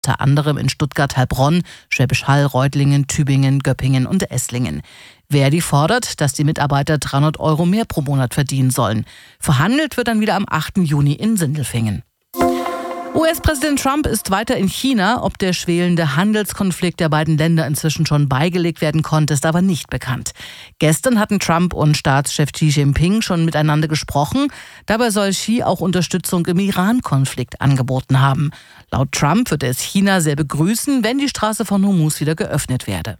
unter anderem in Stuttgart, Heilbronn, Schwäbisch Hall, Reutlingen, Tübingen, Göppingen und Esslingen. Verdi fordert, dass die Mitarbeiter 300 € mehr pro Monat verdienen sollen. Verhandelt wird dann wieder am 8. Juni in Sindelfingen. US-Präsident Trump ist weiter in China. Ob der schwelende Handelskonflikt der beiden Länder inzwischen schon beigelegt werden konnte, ist aber nicht bekannt. Gestern hatten Trump und Staatschef Xi Jinping schon miteinander gesprochen. Dabei soll Xi auch Unterstützung im Iran-Konflikt angeboten haben. Laut Trump würde es China sehr begrüßen, wenn die Straße von Hormuz wieder geöffnet werde.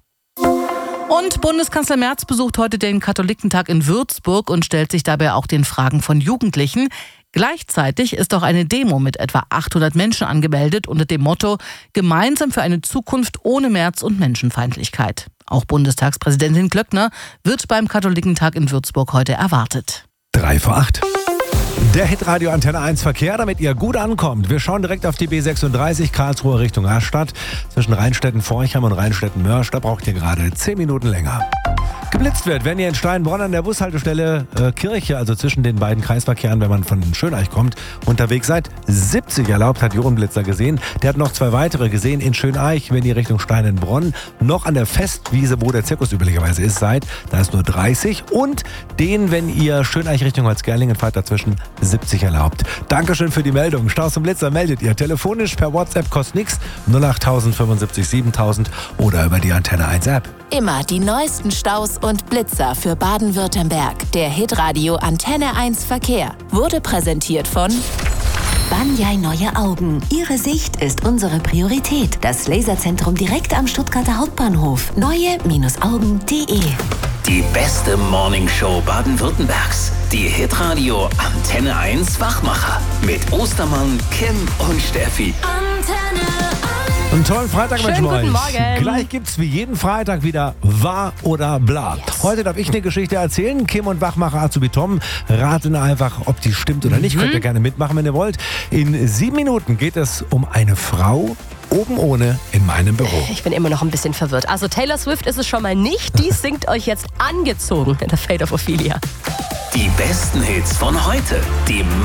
Und Bundeskanzler Merz besucht heute den Katholikentag in Würzburg und stellt sich dabei auch den Fragen von Jugendlichen. Gleichzeitig ist auch eine Demo mit etwa 800 Menschen angemeldet unter dem Motto „Gemeinsam für eine Zukunft ohne Merz und Menschenfeindlichkeit". Auch Bundestagspräsidentin Klöckner wird beim Katholikentag in Würzburg heute erwartet. 7:03. Der Hitradio Antenne 1 Verkehr, damit ihr gut ankommt. Wir schauen direkt auf die B36 Karlsruhe Richtung Rastatt. Zwischen Rheinstetten-Forchheim und Rheinstetten-Mörsch, da braucht ihr gerade 10 Minuten länger. Geblitzt wird, wenn ihr in Steinbronn an der Bushaltestelle Kirche, also zwischen den beiden Kreisverkehren, wenn man von Schöneich kommt, unterwegs seid. 70 erlaubt, hat Jochen Blitzer gesehen. Der hat noch 2 weitere gesehen in Schöneich, wenn ihr Richtung Steinbronn noch an der Festwiese, wo der Zirkus üblicherweise ist, seid. Da ist nur 30. Und den, wenn ihr Schöneich Richtung Holzgerlingen fahrt, dazwischen 70 erlaubt. Dankeschön für die Meldung. Staus und Blitzer meldet ihr telefonisch per WhatsApp, kostet nichts. 08000 75 7000 oder über die Antenne 1 App. Immer die neuesten Staus und Blitzer für Baden-Württemberg. Der Hitradio Antenne 1 Verkehr wurde präsentiert von Banyai Neue Augen. Ihre Sicht ist unsere Priorität. Das Laserzentrum direkt am Stuttgarter Hauptbahnhof. Neue-Augen.de. Die beste Morningshow Baden-Württembergs. Die Hitradio Antenne 1 Wachmacher. Mit Ostermann, Kim und Steffi. Antenne 1. Einen tollen Freitag wünschen wir euch. Guten Morgen. Gleich gibt's wie jeden Freitag wieder Wahr oder Bla. Heute darf ich eine Geschichte erzählen. Kim und Wachmacher Azubi Tom raten einfach, ob die stimmt oder nicht. Könnt ihr gerne mitmachen, wenn ihr wollt. In 7 Minuten geht es um eine Frau oben ohne in meinem Büro. Ich bin immer noch ein bisschen verwirrt. Also Taylor Swift ist es schon mal nicht. Die singt euch jetzt angezogen in der Fate of Ophelia. Die besten Hits von heute. Die